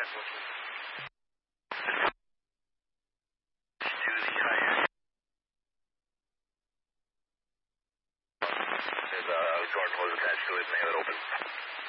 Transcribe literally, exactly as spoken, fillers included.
There's a garden hose attached to it and they have it open.